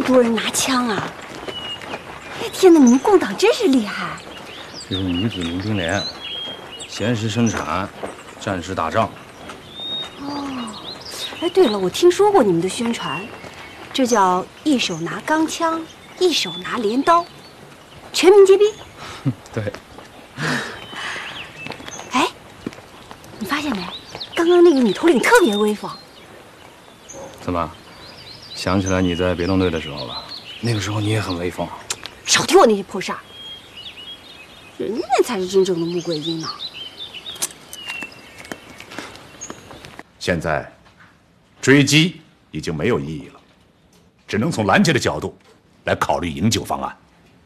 多人拿枪啊！天哪，你们共党真是厉害！ 这是女子民兵连，闲时生产，战时打仗。 哦，哎，对了，我听说过你们的宣传，这叫一手拿钢枪，一手拿镰刀，全民皆兵。 对。 哎，你发现没？刚刚那个女头领特别威风。 怎么？想起来你在别动队的时候了？那个时候你也很威风。 少听我那些破事儿，人家才是真正的穆桂英呢。 现在追击已经没有意义了，只能从拦截的角度来考虑营救方案。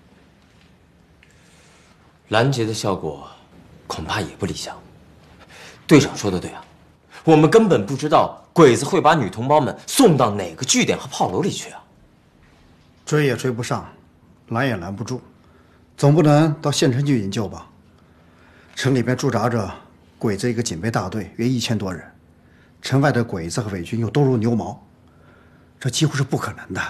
拦截的效果恐怕也不理想。队长说的对啊，我们根本不知道鬼子会把女同胞们送到哪个据点和炮楼里去啊。 追也追不上，拦也拦不住，总不能到县城去营救吧？城里边驻扎着鬼子一个警备大队，约1000多人，城外的鬼子和伪军又多如牛毛，这几乎是不可能的。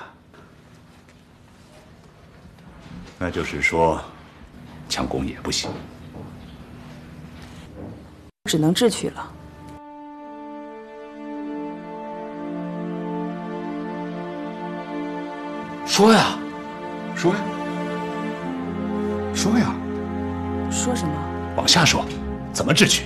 那就是说，强攻也不行， 只能智取了。 说呀， 说呀，说呀， 说什么？ 往下说，怎么智取？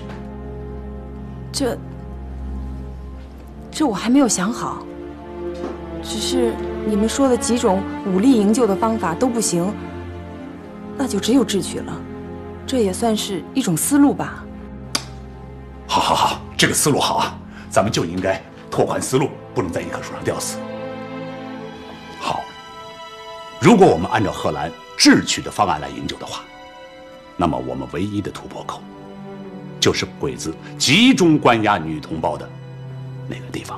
这我还没有想好。只是你们说的几种武力营救的方法都不行，那就只有智取了。这也算是一种思路吧。 好，好，好，这个思路好啊，咱们就应该拓宽思路，不能在一棵树上吊死。好，如果我们按照贺兰智取的方案来营救的话，那么我们唯一的突破口，就是鬼子集中关押女同胞的那个地方。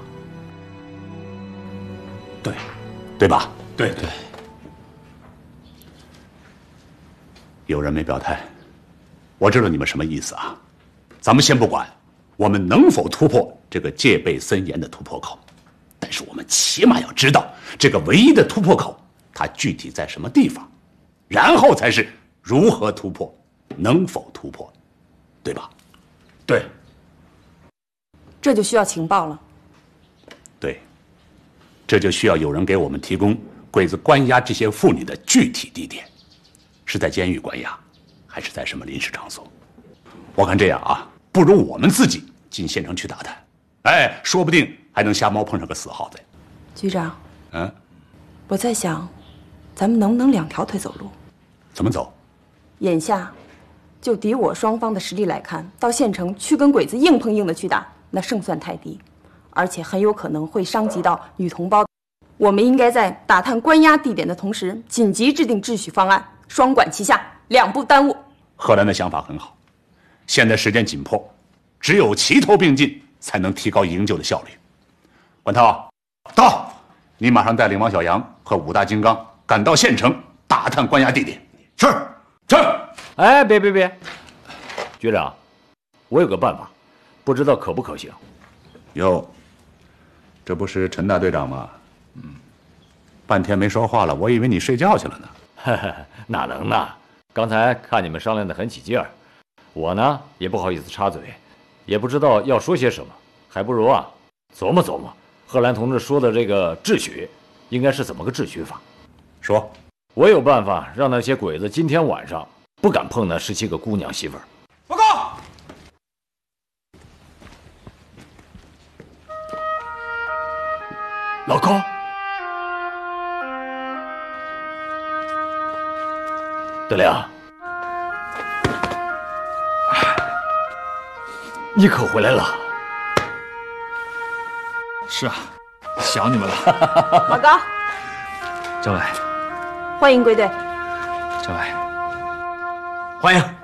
对，对吧？对对。有人没表态，我知道你们什么意思啊。咱们先不管我们能否突破这个戒备森严的突破口，但是我们起码要知道这个唯一的突破口它具体在什么地方，然后才是如何突破，能否突破，对吧？对。 这就需要情报了。 对，这就需要有人给我们提供鬼子关押这些妇女的具体地点，是在监狱关押，还是在什么临时场所？我看这样啊，不如我们自己进县城去打探，哎，说不定还能瞎猫碰上个死耗子。 局长， 嗯， 我在想，咱们能不能2条腿走路？ 怎么走？ 眼下，就敌我双方的实力来看，到县城去跟鬼子硬碰硬的去打，那胜算太低，而且很有可能会伤及到女同胞。我们应该在打探关押地点的同时，紧急制定秩序方案，双管齐下，2不耽误。 贺兰的想法很好，现在时间紧迫，只有齐头并进，才能提高营救的效率。关涛，到，你马上带领王小阳和5大金刚赶到县城打探关押地点。是，是。 哎，别，局长，我有个办法，不知道可不可行。 哟，这不是陈大队长吗？半天没说话了，我以为你睡觉去了呢。 哪能呢？刚才看你们商量得很起劲儿，我呢也不好意思插嘴，也不知道要说些什么，还不如啊琢磨琢磨贺兰同志说的这个智取，应该是怎么个智取法？ 说， 我有办法让那些鬼子今天晚上不敢碰那17个姑娘媳妇儿。 报告。 老高，德亮，你可回来了。 是啊，想你们了。 老高， 政委， 欢迎归队。 政委， 欢迎。